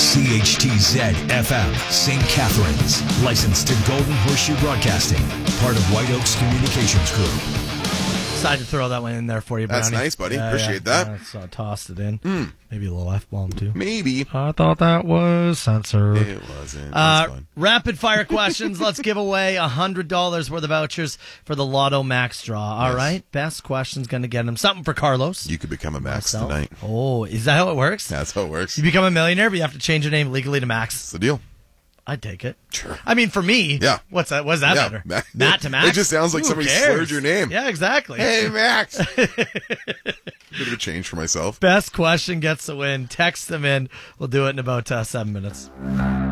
CHTZ FM, St. Catharines. Licensed to Golden Horseshoe Broadcasting. Part of White Oaks Communications Group. Decided to throw that one in there for you, Brownie. That's nice, buddy. Appreciate that. So I tossed it in. Maybe a little F-bomb, too. Maybe. I thought that was censored. It wasn't. It's fun. Rapid fire questions. Let's give away $100 worth of vouchers for the Lotto Max draw. All right. Best question's going to get him something for Carlos. You could become a Max Myself. tonight. Oh, is that how it works? That's how it works. You become a millionaire, but you have to change your name legally to Max. That's the deal. I'd take it. Sure. I mean, for me, Yeah. what's that? What's that better? Matt to Max? It just sounds like Who somebody cares? slurred your name. Yeah, exactly. Hey, Max. Bit of a change for myself. Best question gets the win. Text them in. We'll do it in about 7 minutes.